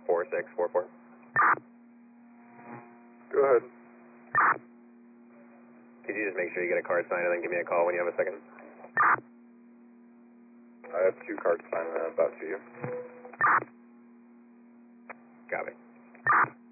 4644. Go ahead. Could you just make sure you get a card signed and then give me a call when you have a second? I have 2 cards signed and I'm about to you. Copy.